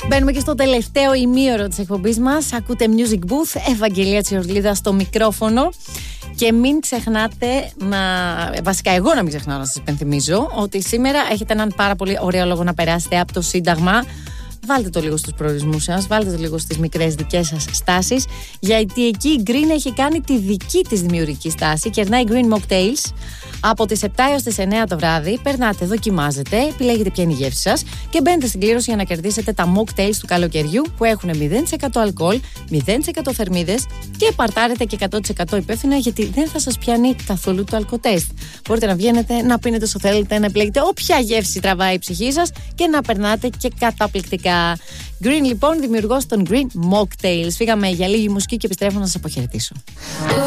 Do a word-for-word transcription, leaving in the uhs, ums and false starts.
Μπαίνουμε και στο τελευταίο ημίωρο της εκπομπής μας. Ακούτε Music Booth, Ευαγγελία Τσιορλίδα στο μικρόφωνο. Και μην ξεχνάτε να. Βασικά, εγώ να μην ξεχνάω να σας υπενθυμίζω ότι σήμερα έχετε έναν πάρα πολύ ωραίο λόγο να περάσετε από το Σύνταγμα. Βάλτε το λίγο στους προορισμούς σας, βάλτε το λίγο στις μικρές δικές σας στάσεις. Γιατί εκεί η Green έχει κάνει τη δική της δημιουργική στάση. Κερνάει Green Mocktails από τις επτά έως τις εννέα το βράδυ. Περνάτε, δοκιμάζετε, επιλέγετε ποια είναι η γεύση σας και μπαίνετε στην κλήρωση για να κερδίσετε τα Mocktails του καλοκαιριού που έχουν μηδέν τοις εκατό αλκοόλ, μηδέν τοις εκατό θερμίδες και παρτάρετε και εκατό τοις εκατό υπεύθυνα γιατί δεν θα σας πιάνει καθόλου το αλκοτέστ. Μπορείτε να βγαίνετε, να πίνετε όσο θέλετε, να επιλέγετε όποια γεύση τραβάει η ψυχή σας και να περνάτε και καταπληκτικά. Green λοιπόν, δημιουργός των Green Mocktails. Φύγαμε για λίγη μουσική και επιστρέφω να σας αποχαιρετήσω.